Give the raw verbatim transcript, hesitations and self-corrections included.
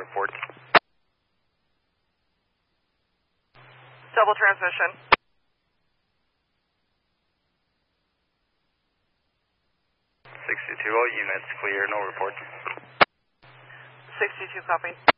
report. Double transmission. sixty-two, all units clear, no report. sixty-two, copy.